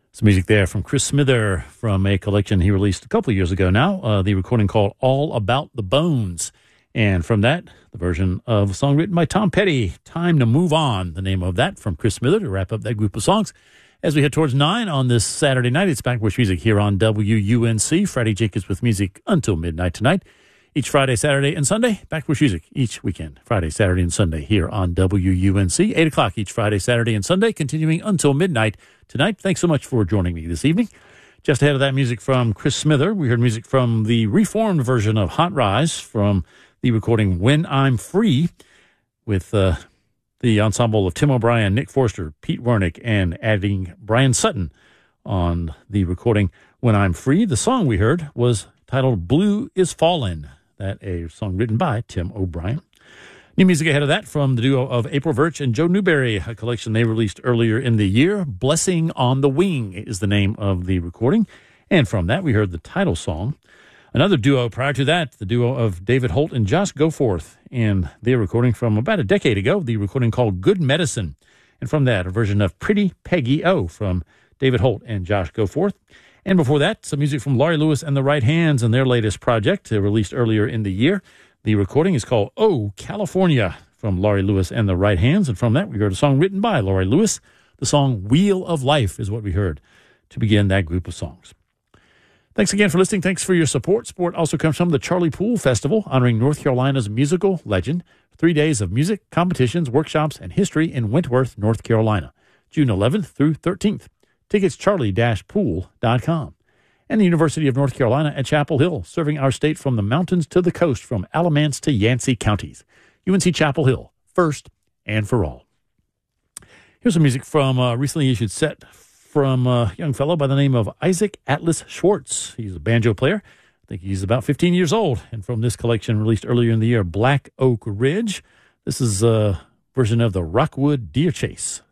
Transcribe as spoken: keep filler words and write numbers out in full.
Some music there from Chris Smither from a collection he released a couple of years ago now, uh, the recording called All About the Bones. And from that, the version of a song written by Tom Petty, Time to Move On, the name of that from Chris Smither to wrap up that group of songs. As we head towards nine on this Saturday night, it's Backbush Music here on W U N C. Friday Jacobs with music until midnight tonight. Each Friday, Saturday, and Sunday, Backbush Music each weekend. Friday, Saturday, and Sunday here on W U N C. eight o'clock each Friday, Saturday, and Sunday, continuing until midnight tonight. Thanks so much for joining me this evening. Just ahead of that music from Chris Smither, we heard music from the reformed version of Hot Rise from the recording When I'm Free with uh, the ensemble of Tim O'Brien, Nick Forster, Pete Wernick, and adding Brian Sutton on the recording When I'm Free. The song we heard was titled Blue is Fallen. That a song written by Tim O'Brien. New music ahead of that from the duo of April Virch and Joe Newberry, a collection they released earlier in the year. Blessing on the Wing is the name of the recording. And from that, we heard the title song. Another duo prior to that, the duo of David Holt and Josh Goforth, and their recording from about a decade ago, the recording called Good Medicine. And from that, a version of Pretty Peggy O from David Holt and Josh Goforth. And before that, some music from Laurie Lewis and the Right Hands and their latest project, uh, released earlier in the year. The recording is called Oh, California from Laurie Lewis and the Right Hands. And from that, we heard a song written by Laurie Lewis. The song Wheel of Life is what we heard to begin that group of songs. Thanks again for listening. Thanks for your support. Support also comes from the Charlie Poole Festival, honoring North Carolina's musical legend. Three days of music, competitions, workshops, and history in Wentworth, North Carolina, June eleventh through thirteenth. Tickets, charlie dash pool dot com. And the University of North Carolina at Chapel Hill, serving our state from the mountains to the coast, from Alamance to Yancey counties. U N C Chapel Hill, first and for all. Here's some music from a recently issued set from a young fellow by the name of Isaac Atlas Schwartz. He's a banjo player. I think he's about fifteen years old. And from this collection released earlier in the year, Black Oak Ridge, this is a version of the Rockwood Deer Chase.